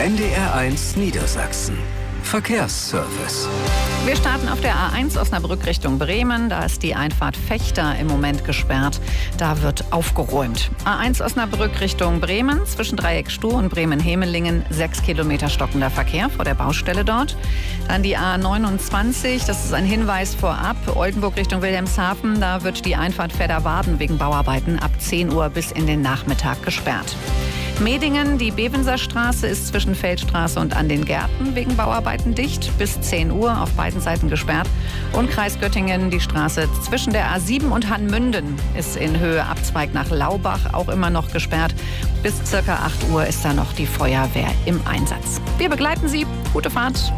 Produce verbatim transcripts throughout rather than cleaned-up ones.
N D R eins Niedersachsen. Verkehrsservice. Wir starten auf der A eins Osnabrück Richtung Bremen. Da ist die Einfahrt Fechter im Moment gesperrt. Da wird aufgeräumt. A eins Osnabrück Richtung Bremen. Zwischen Dreieck Stuh und Bremen-Hemelingen. Sechs Kilometer stockender Verkehr vor der Baustelle dort. Dann die A neunundzwanzig. Das ist ein Hinweis vorab. Oldenburg Richtung Wilhelmshaven. Da wird die Einfahrt Fedderwarden wegen Bauarbeiten ab zehn Uhr bis in den Nachmittag gesperrt. Medingen, die Bevenser Straße ist zwischen Feldstraße und an den Gärten wegen Bauarbeiten dicht. Bis zehn Uhr auf beiden Seiten gesperrt. Und Kreis Göttingen, die Straße zwischen der A sieben und Hanmünden ist in Höhe Abzweig nach Laubach auch immer noch gesperrt. Bis circa acht Uhr ist da noch die Feuerwehr im Einsatz. Wir begleiten Sie. Gute Fahrt.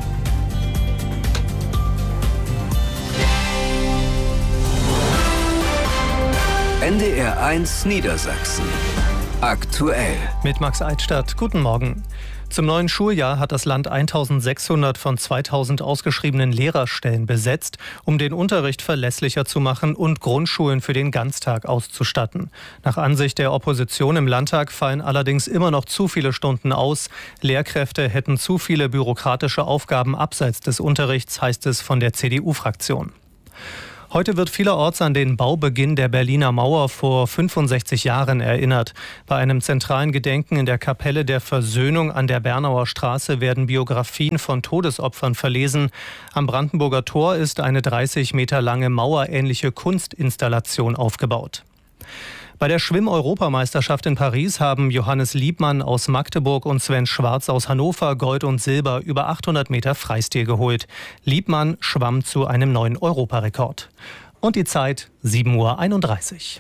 N D R eins Niedersachsen. Aktuell. Mit Max Eitstadt. Guten Morgen. Zum neuen Schuljahr hat das Land eintausendsechshundert von zweitausend ausgeschriebenen Lehrerstellen besetzt, um den Unterricht verlässlicher zu machen und Grundschulen für den Ganztag auszustatten. Nach Ansicht der Opposition im Landtag fallen allerdings immer noch zu viele Stunden aus. Lehrkräfte hätten zu viele bürokratische Aufgaben abseits des Unterrichts, heißt es von der C D U-Fraktion. Heute wird vielerorts an den Baubeginn der Berliner Mauer vor fünfundsechzig Jahren erinnert. Bei einem zentralen Gedenken in der Kapelle der Versöhnung an der Bernauer Straße werden Biografien von Todesopfern verlesen. Am Brandenburger Tor ist eine dreißig Meter lange mauerähnliche Kunstinstallation aufgebaut. Bei der Schwimm-Europameisterschaft in Paris haben Johannes Liebmann aus Magdeburg und Sven Schwarz aus Hannover Gold und Silber über achthundert Meter Freistil geholt. Liebmann schwamm zu einem neuen Europarekord. Und die Zeit sieben Uhr einunddreißig.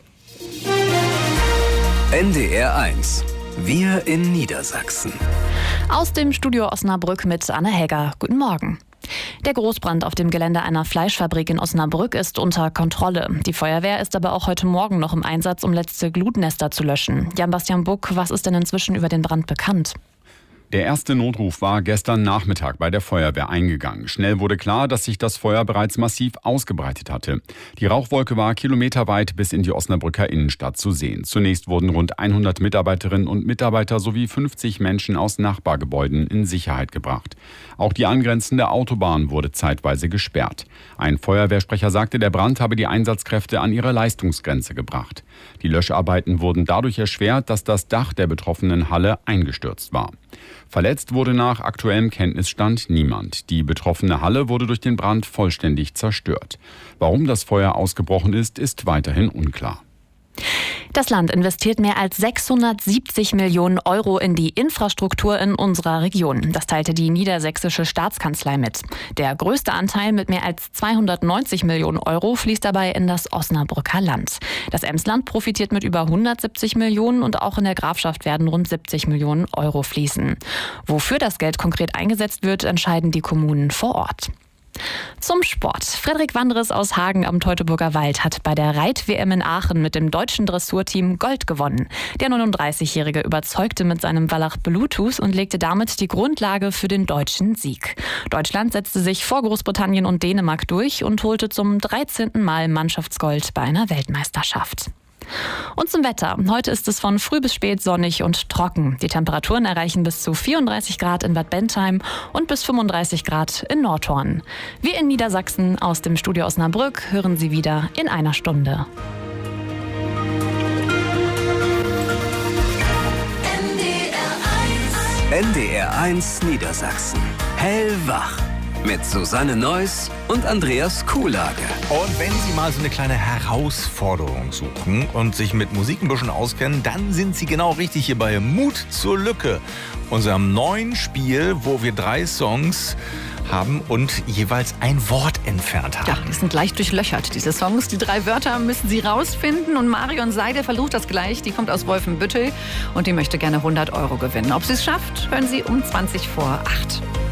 N D R eins. Wir in Niedersachsen. Aus dem Studio Osnabrück mit Anne Hegger. Guten Morgen. Der Großbrand auf dem Gelände einer Fleischfabrik in Osnabrück ist unter Kontrolle. Die Feuerwehr ist aber auch heute Morgen noch im Einsatz, um letzte Glutnester zu löschen. Jan-Bastian Buck, was ist denn inzwischen über den Brand bekannt? Der erste Notruf war gestern Nachmittag bei der Feuerwehr eingegangen. Schnell wurde klar, dass sich das Feuer bereits massiv ausgebreitet hatte. Die Rauchwolke war kilometerweit bis in die Osnabrücker Innenstadt zu sehen. Zunächst wurden rund hundert Mitarbeiterinnen und Mitarbeiter sowie fünfzig Menschen aus Nachbargebäuden in Sicherheit gebracht. Auch die angrenzende Autobahn wurde zeitweise gesperrt. Ein Feuerwehrsprecher sagte, der Brand habe die Einsatzkräfte an ihre Leistungsgrenze gebracht. Die Löscharbeiten wurden dadurch erschwert, dass das Dach der betroffenen Halle eingestürzt war. Verletzt wurde nach aktuellem Kenntnisstand niemand. Die betroffene Halle wurde durch den Brand vollständig zerstört. Warum das Feuer ausgebrochen ist, ist weiterhin unklar. Das Land investiert mehr als sechshundertsiebzig Millionen Euro in die Infrastruktur in unserer Region. Das teilte die Niedersächsische Staatskanzlei mit. Der größte Anteil mit mehr als zweihundertneunzig Millionen Euro fließt dabei in das Osnabrücker Land. Das Emsland profitiert mit über hundertsiebzig Millionen und auch in der Grafschaft werden rund siebzig Millionen Euro fließen. Wofür das Geld konkret eingesetzt wird, entscheiden die Kommunen vor Ort. Zum Sport. Frederik Wandres aus Hagen am Teutoburger Wald hat bei der Reit-W M in Aachen mit dem deutschen Dressurteam Gold gewonnen. Der neununddreißigjährige überzeugte mit seinem Wallach Bluetooth und legte damit die Grundlage für den deutschen Sieg. Deutschland setzte sich vor Großbritannien und Dänemark durch und holte zum dreizehnten Mal Mannschaftsgold bei einer Weltmeisterschaft. Und zum Wetter. Heute ist es von früh bis spät sonnig und trocken. Die Temperaturen erreichen bis zu vierunddreißig Grad in Bad Bentheim und bis fünfunddreißig Grad in Nordhorn. Wir in Niedersachsen aus dem Studio Osnabrück hören Sie wieder in einer Stunde. N D R eins Niedersachsen. Hellwach. Mit Susanne Neuss und Andreas Kuhlage. Und wenn Sie mal so eine kleine Herausforderung suchen und sich mit Musik ein bisschen auskennen, dann sind Sie genau richtig hier bei Mut zur Lücke, unserem neuen Spiel, wo wir drei Songs haben und jeweils ein Wort entfernt haben. Ja, die sind leicht durchlöchert, diese Songs. Die drei Wörter müssen Sie rausfinden und Marion Seide versucht das gleich. Die kommt aus Wolfenbüttel und die möchte gerne hundert Euro gewinnen. Ob sie es schafft, hören Sie um zwanzig vor acht.